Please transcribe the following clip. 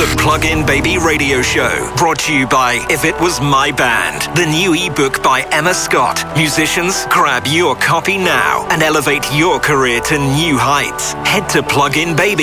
Plug-in Baby Radio Show, brought to you by If It Was My Band, the new ebook by Emma Scott. Musicians, grab your copy now and elevate your career to new heights. Head to Plug-in Baby.